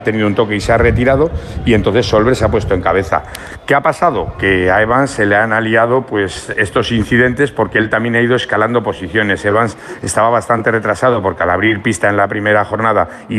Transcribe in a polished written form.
tenido un toque y se ha retirado, y entonces Solberg se ha puesto en cabeza. ¿Qué ha pasado? Que a Evans se le han aliado pues estos incidentes porque él también ha ido escalando posiciones. Evans estaba bastante retrasado porque al abrir pista en la primera jornada